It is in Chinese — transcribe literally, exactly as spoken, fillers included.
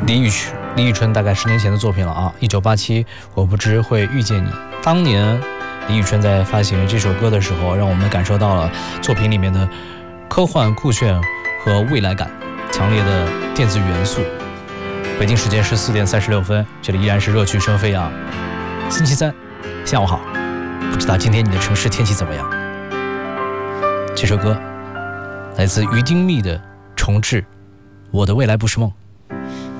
李宇李宇春大概十年前的作品了啊，一九八七，我不知会遇见你。当年李宇春在发行这首歌的时候，让我们感受到了作品里面的科幻酷炫和未来感，强烈的电子元素。北京时间十四点三十六分，这里依然是热曲声飞扬。星期三，下午好，不知道今天你的城市天气怎么样？这首歌来自于丁密的《重置》，我的未来不是梦。